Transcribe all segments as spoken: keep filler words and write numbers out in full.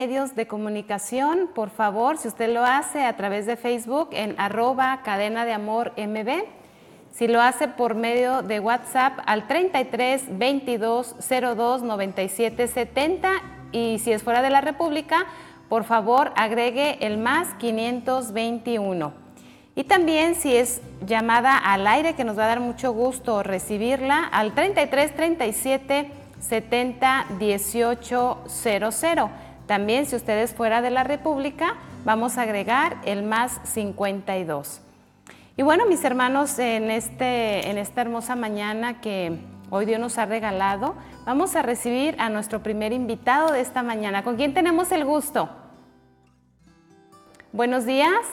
Medios de comunicación, por favor, si usted lo hace a través de Facebook en arroba cadena de amor mb, si lo hace por medio de WhatsApp al treinta y tres, veintidós, cero dos, noventa y siete, setenta, y si es fuera de la República, por favor agregue el más quinientos veintiuno. Y también si es llamada al aire, que nos va a dar mucho gusto recibirla, al treinta y tres, treinta y siete, setenta, dieciocho, cero cero. También si usted es fuera de la República, vamos a agregar el más cincuenta y dos. Y bueno, mis hermanos, en, este, en esta hermosa mañana que hoy Dios nos ha regalado, vamos a recibir a nuestro primer invitado de esta mañana. ¿Con quién tenemos el gusto? Buenos días.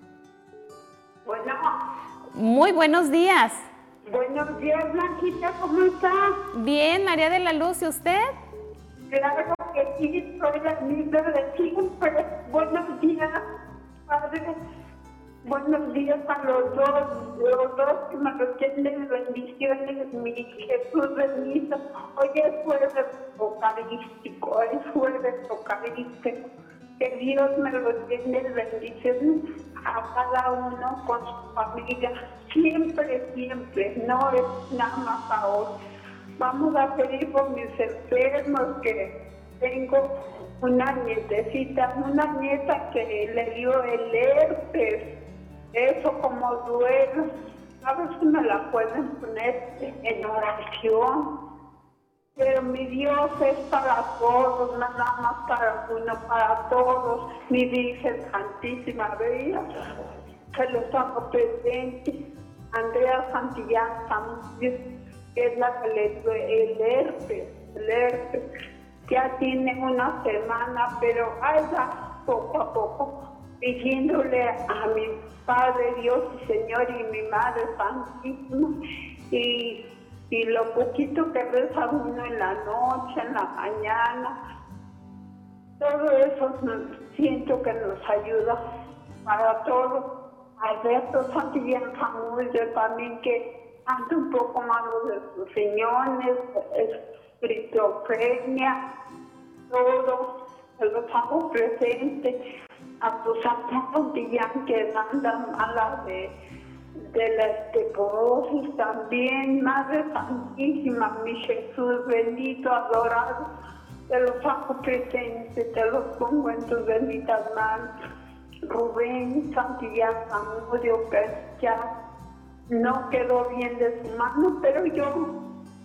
Bueno. Muy buenos días. Buenos días, Blanquita, ¿cómo está? Bien, María de la Luz, ¿y usted? Claro que sí, soy la misma de siempre. Buenos días, Padre. Buenos días a los dos, los dos que me los tienen bendiciones, mi Jesús bendito. Hoy es jueves eucarístico, hoy es jueves eucarístico. Que Dios me los tiene bendiciones a cada uno con su familia, siempre, siempre, no es nada más ahora. Vamos a pedir por mis enfermos, que tengo una nietecita, una nieta que le dio el herpes. Eso como duelo, a ver si me la pueden poner en oración. Pero mi Dios es para todos, no nada más para uno, para todos. Mi Virgen Santísima María, se los hago presente. Andrea Santillán Samudio, que es la que le dio el herpes, el herpes. Ya tiene una semana, pero ahí va poco a poco, pidiéndole a mi Padre Dios y Señor y mi Madre Santísima, y, y lo poquito que reza uno en la noche, en la mañana, todo eso siento que nos ayuda para todo. Alberto Santillán Zamudio también, que anda un poco malo de sus riñones, esquizofrenia, todo, se los hago presente. A tu Santa Santillán, que anda mala de, de la osteoporosis también, Madre Santísima, mi Jesús bendito, adorado, te los hago presente, te los pongo en tus benditas manos. Rubén Santillán Zamudio, que ya no quedó bien de su mano, pero yo,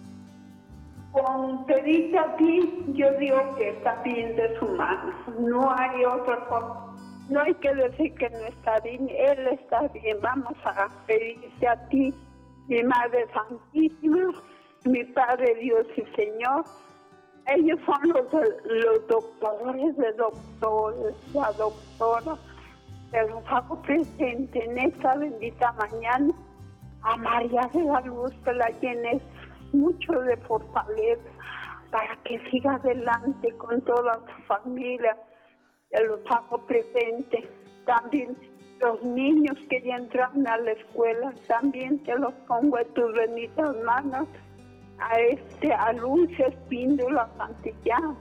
con pedirte a ti, yo digo que está bien de su mano, no hay otra cosa. No hay que decir que no está bien, Él está bien. Vamos a pedirte a ti, mi Madre Santísima, mi Padre Dios y Señor. Ellos son los, los doctores de doctores, la doctora. Te los hago presente en esta bendita mañana. A María de la Luz, que la llenes mucho de fortaleza para que siga adelante con toda su familia. Te los hago presente. También los niños que ya entran a la escuela, también te los pongo en tus benditas manos. A este, a Lucia Espíndola Santillán,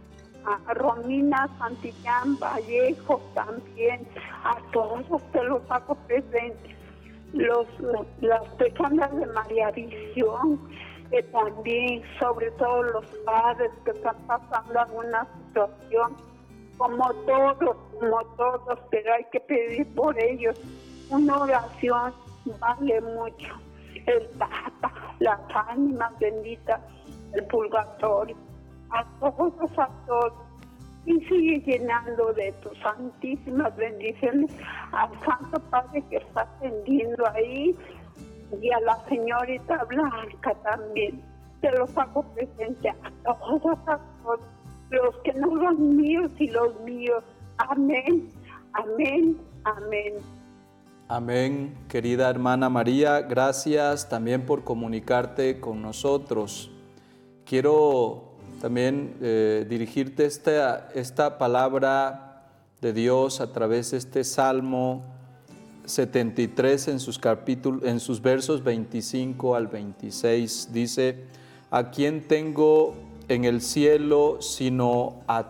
a Romina Santillán Vallejo también, a todos te los hago presente. Los, las personas de María Visión, que también, sobre todo los padres que están pasando alguna situación, como todos, como todos, pero hay que pedir por ellos. Una oración vale mucho. El Papa, las ánimas benditas, el purgatorio, a todos, a todos. Y sigue llenando de tus santísimas bendiciones al Santo Padre que está atendiendo ahí, y a la señorita Blanca también. Te los hago presente a todos, a todos. Los que no son míos y los míos. Amén, amén, amén. Amén, querida hermana María, gracias también por comunicarte con nosotros. Quiero también eh, dirigirte esta, esta palabra de Dios a través de este Salmo setenta y tres en sus, capítulos, en sus versos veinticinco al veintiséis. Dice: ¿a quién tengo en el cielo sino a